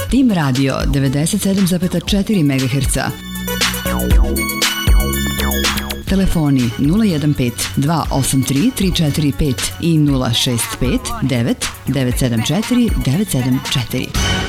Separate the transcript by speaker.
Speaker 1: Tim Radio 97,4 MHz. Telefoni 015 283 345 i 065 9 974 974.